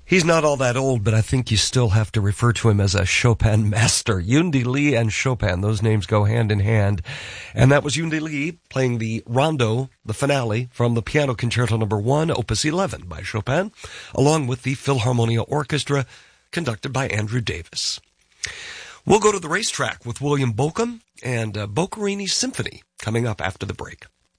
He's not all that old, but I think you still have to refer to him as a Chopin master. Yundi Lee and Chopin, those names go hand in hand. And that was Yundi Lee playing the rondo, the finale, from the Piano Concerto No. 1, Opus 11 by Chopin, along with the Philharmonia Orchestra, conducted by Andrew Davis. We'll go to the racetrack with William Bochum and Boccherini Symphony coming up after the break.